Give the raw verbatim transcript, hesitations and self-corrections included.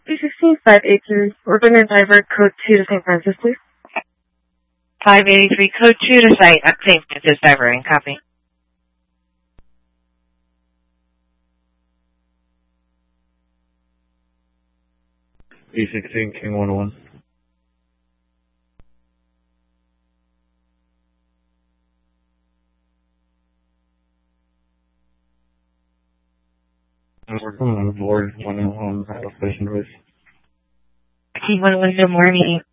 B sixteen five eighty-three, Urban and Divert, code two to Saint Francis, please. five eighty-three, code two to site at Saint Francis Divert, copy. B sixteen, King one one. I'm working on board one on application voice. King one one, good morning.